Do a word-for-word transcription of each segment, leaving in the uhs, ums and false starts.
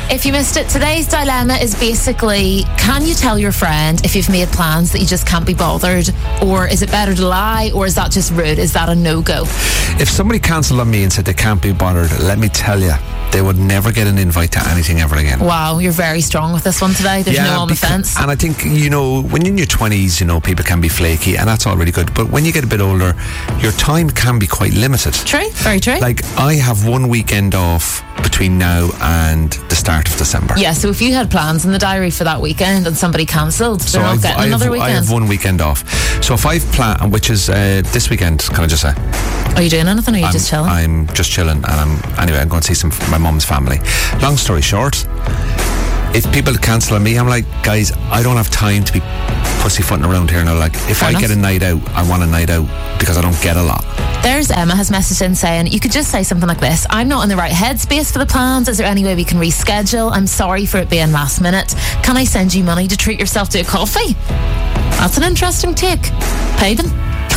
If you missed it, today's dilemma is basically, can you tell your friend if you've made plans that you just can't be bothered? Or is it better to lie? Or is that just rude? Is that a no-go? If somebody cancelled on me and said they can't be bothered, let me tell you, they would never get an invite to anything ever again. Wow, you're very strong with this one today. There's yeah, no on the fence. And I think, you know, when you're in your twenties, you know, people can be flaky, and that's all really good. But when you get a bit older, your time can be quite limited. True, very true. Like, I have one weekend off between now and the start of December. Yeah, so if you had plans in the diary for that weekend and somebody cancelled, they're not I've, getting I another have, weekend. I have one weekend off. So if I've planned, which is uh, this weekend, can I just say? Are you doing anything, or are you I'm, just chilling? I'm just chilling, and I'm anyway. I'm going to see some my mum's family. Long story short, if people cancel on me, I'm like, guys, I don't have time to be pussyfooting around here now. Like, if Fair I enough. get a night out, I want a night out because I don't get a lot. There's Emma has messaged in saying, you could just say something like this: I'm not in the right headspace for the plans. Is there any way we can reschedule? I'm sorry for it being last minute. Can I send you money to treat yourself to a coffee? That's an interesting take. Pay them.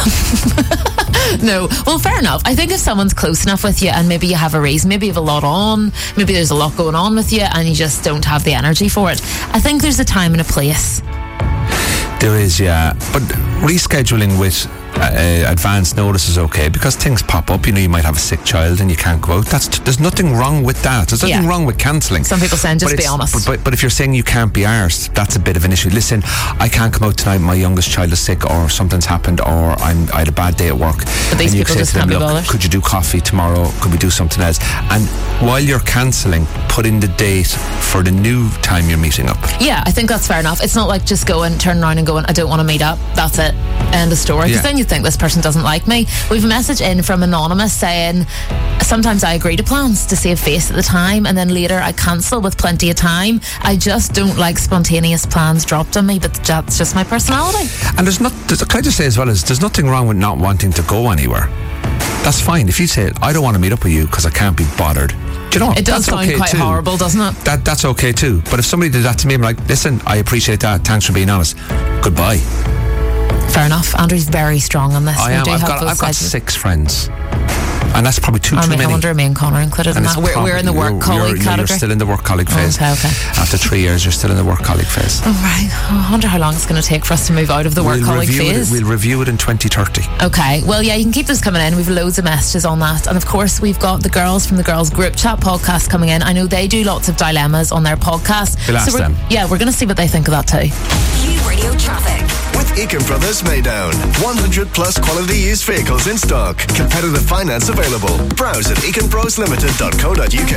No, well, fair enough. I think if someone's close enough with you and maybe you have a reason, maybe you have a lot on, maybe there's a lot going on with you and you just don't have the energy for it, I think there's a time and a place. There is, yeah. But rescheduling with uh, advance notice is okay, because things pop up. You know, you might have a sick child and you can't go out. That's there's nothing wrong with that. There's nothing Yeah. wrong with cancelling. Some people saying, just But be it's- honest. But, but, but if you're saying you can't be arsed, that's a bit of an issue. Listen, I can't come out tonight. My youngest child is sick, or something's happened, or I'm, I had a bad day at work. But these and you people say just to them, can't be look, bothered. could you do coffee tomorrow? Could we do something else? And while you're cancelling, put in the date for the new time you're meeting up. Yeah, I think that's fair enough. It's not like just going, turning around and going, I don't want to meet up. That's it. End of story. Because Yeah. then you think this person doesn't like me. We've a message in from Anonymous saying, sometimes I agree to plans to save face at the time, and then later I cancel with plenty of time. I just don't like spontaneous plans dropped on me, but that's just my personality. And there's not, there's, can I just say as well, is there's nothing wrong with not wanting to go anywhere. That's fine. If you say, I don't want to meet up with you because I can't be bothered, do you know what? It does That's sound okay quite too. horrible, doesn't it? That That's okay too. But if somebody did that to me, I'm like, listen, I appreciate that. Thanks for being honest. Goodbye. Fair enough. Andrew's very strong on this. I We am. do I've have got, those I've got sides. six friends. And that's probably too, I too mean, many. I wonder are me and Connor included in And it's that. We're, probably- we're in the work you're, colleague you're, no, category. You're still in the work colleague phase. Okay, okay. After three years, you're still in the work colleague phase. Oh, right. I wonder how long it's going to take for us to move out of the work We'll colleague review phase. it, we'll review it in twenty thirty. Okay, well, yeah, you can keep those coming in. We've loads of messages on that. And of course, we've got the girls from the Girls Group Chat podcast coming in. I know they do lots of dilemmas on their podcast. We'll ask we're, them. Yeah, we're going to see what they think of that too. Q Radio Traffic. With Eakin Brothers Maydown. one hundred plus quality used vehicles in stock. Competitive finance available. Browse at eakin bros limited dot co dot uk.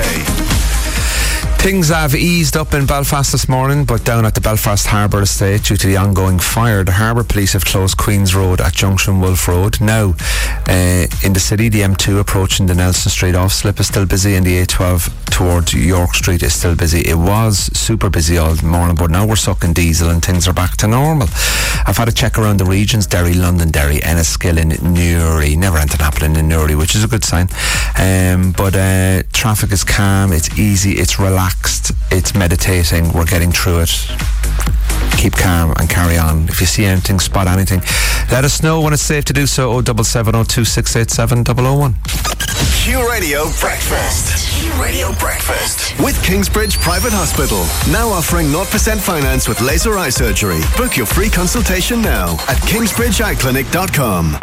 Things have eased up in Belfast this morning, but down at the Belfast Harbour Estate, due to the ongoing fire, the Harbour Police have closed Queen's Road at Junction Wolf Road. Now, uh, in the city, the M two approaching the Nelson Street off-slip is still busy, and the A twelve towards York Street is still busy. It was super busy all morning, but now we're sucking diesel and things are back to normal. I've had a check around the regions: Derry, Londonderry, Enniskillen, Newry. Never anything happening in Newry, which is a good sign. Um, but uh, traffic is calm, it's easy, it's relaxed, it's meditating. We're getting through it. Keep calm and carry on. If you see anything, spot anything, let us know when it's safe to do so. oh seven seven oh two six eight seven oh oh one. Q Radio Breakfast. Q Radio Breakfast. With Kingsbridge Private Hospital. Now offering zero percent finance with laser eye surgery. Book your free consultation now at kingsbridge eye clinic dot com.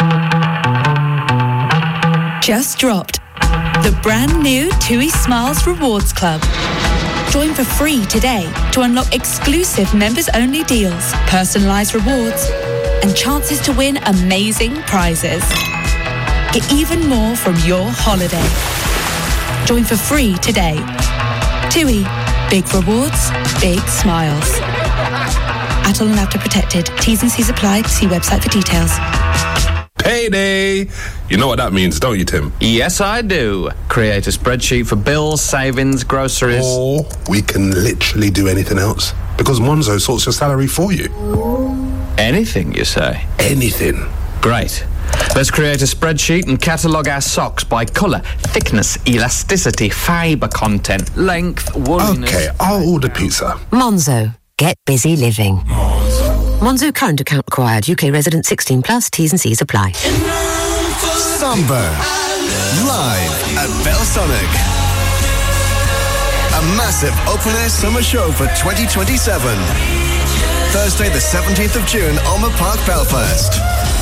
Just dropped. The brand new TUI Smiles Rewards Club. Join for free today to unlock exclusive members-only deals, personalised rewards, and chances to win amazing prizes. Get even more from your holiday. Join for free today. TUI. Big rewards, big smiles. Adult and after protected. T's and C's apply. See website for details. Payday! You know what that means, don't you, Tim? Yes, I do. Create a spreadsheet for bills, savings, groceries. Or we can literally do anything else, because Monzo sorts your salary for you. Anything, you say? Anything. Great. Let's create a spreadsheet and catalogue our socks by colour, thickness, elasticity, fibre content, length, wooliness. Okay, I'll order pizza. Monzo. Get busy living. Monzo current account required. U K resident sixteen plus. T's and C's apply. Samba. Live at Belsonic. A massive open-air summer show for twenty twenty-seven. Thursday the seventeenth of June, Oma Park, Belfast.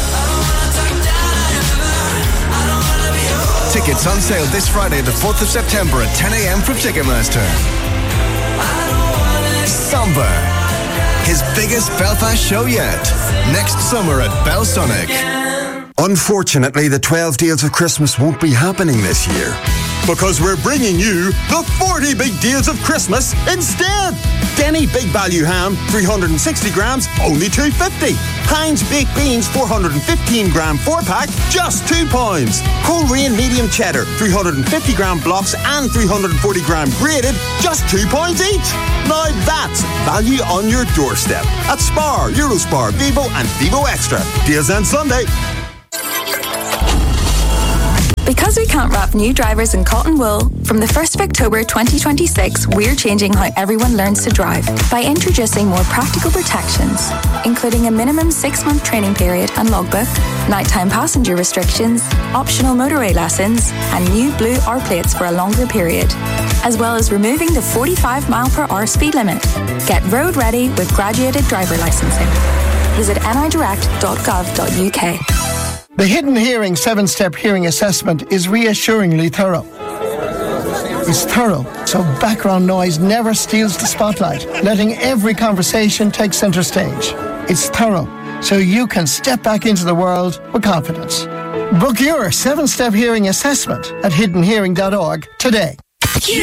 Tickets on sale this Friday the fourth of September at ten a.m. from Ticketmaster. Somber, his biggest Belfast show yet. Next summer at Belsonic. Unfortunately, the twelve Deals of Christmas won't be happening this year. Because we're bringing you the forty Big Deals of Christmas instead. Denny Big Value Ham, three hundred sixty grams, only two fifty. Heinz Baked Beans, four hundred fifteen gram four pack, just two pounds. Coleraine Medium Cheddar, three hundred fifty gram blocks and three hundred forty gram grated, just two pounds each. Now that's value on your doorstep at Spar, Eurospar, Vivo and Vivo Extra. Deals end Sunday. Because we can't wrap new drivers in cotton wool, from the first of October twenty twenty-six, we're changing how everyone learns to drive by introducing more practical protections, including a minimum six-month training period and logbook, nighttime passenger restrictions, optional motorway lessons, and new blue R plates for a longer period, as well as removing the forty-five mile per hour speed limit. Get road ready with graduated driver licensing. Visit n i direct dot gov dot u k. The Hidden Hearing seven-step hearing assessment is reassuringly thorough. It's thorough, so background noise never steals the spotlight, letting every conversation take centre stage. It's thorough, so you can step back into the world with confidence. Book your seven-step hearing assessment at hidden hearing dot org today.